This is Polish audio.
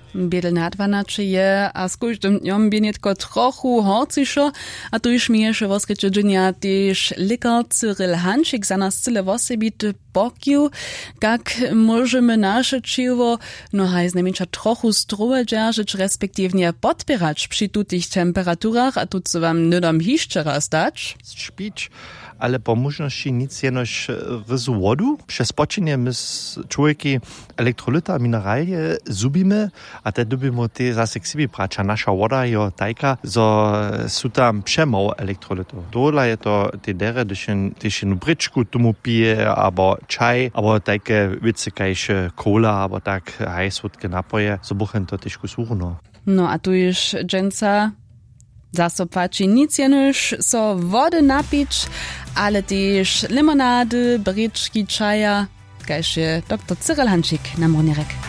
Biedel na 12 je, a z každým dňom je netko trochu horcišo, a tu już mi jeszcze woskrycie dżenia też lekar Cyril Hančík za nas cyle wosebity pokiu, jak możemy nasze ciło, no haj znajmniejsza trochu struwe dzierżyć, respektywnie podpierać przy tutych temperaturach, a tu co wam nydam jeszcze raz dać? Śpić, ale po możności nic jenoś ryzu wodu. Przez poczynie my z człowieki elektrolyta, mineralie zubimy, a te dubimy te zase k sobie brać, a nasza woda je tajka, zo są tam przemało elektrolytów. Dole je to te dere, gdyż jedną bryczku tomu pije, albo czaj, albo takie wice, kajsze cola, albo tak hajsłodkie napoje, zo buchen to tyżku słuchno. No a tu już dżęca zasopači nic jenož so wody napić, ale też limonady, bryczki, czaja, kajże dr. Cyril Hančík na Mornierek.